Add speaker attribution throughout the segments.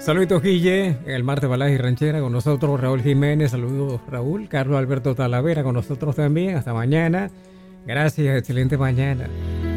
Speaker 1: Saluditos, Guille, en el martes Balada y Ranchera con nosotros, Raúl Jiménez, saludos Raúl, Carlos Alberto Talavera con nosotros también, hasta mañana, gracias, excelente mañana.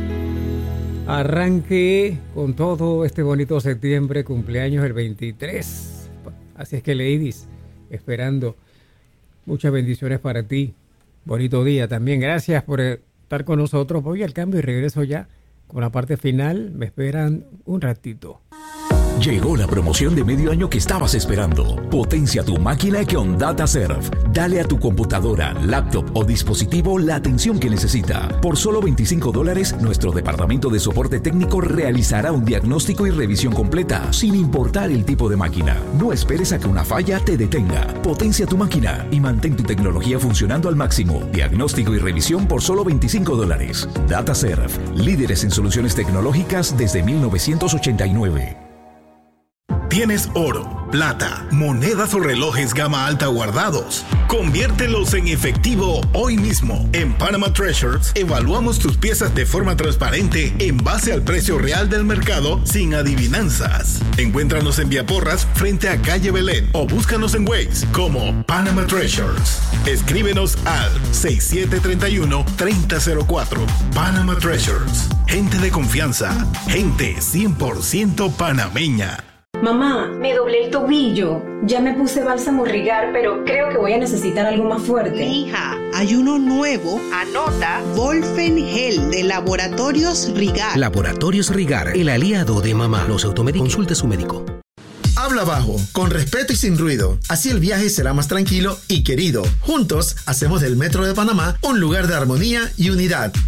Speaker 1: Arranque con todo este bonito septiembre, cumpleaños el 23, así es que ladies, esperando muchas bendiciones para ti, bonito día también, gracias por estar con nosotros, voy al cambio y regreso ya con la parte final, me esperan un ratito.
Speaker 2: Llegó la promoción de medio año que estabas esperando. Potencia tu máquina con DataServe. Dale a tu computadora, laptop o dispositivo la atención que necesita. Por solo $25, nuestro departamento de soporte técnico realizará un diagnóstico y revisión completa, sin importar el tipo de máquina. No esperes a que una falla te detenga. Potencia tu máquina y mantén tu tecnología funcionando al máximo. Diagnóstico y revisión por solo $25. DataServe, líderes en soluciones tecnológicas desde 1989.
Speaker 3: ¿Tienes oro, plata, monedas o relojes gama alta guardados? Conviértelos en efectivo hoy mismo. En Panama Treasures evaluamos tus piezas de forma transparente en base al precio real del mercado sin adivinanzas. Encuéntranos en Vía Porras frente a Calle Belén o búscanos en Waze como Panama Treasures. Escríbenos al 6731-3004. Panama Treasures. Gente de confianza. Gente 100% panameña.
Speaker 4: Mamá, me doblé el tobillo. Ya me puse bálsamo Rigar, pero creo que voy a necesitar algo más fuerte.
Speaker 5: Hija, hay uno nuevo. Anota. Volfen Gel de Laboratorios Rigar.
Speaker 6: Laboratorios Rigar, el aliado de mamá. Los automédicos. Consulte a su médico.
Speaker 7: Habla bajo, con respeto y sin ruido. Así el viaje será más tranquilo y querido. Juntos hacemos del Metro de Panamá un lugar de armonía y unidad.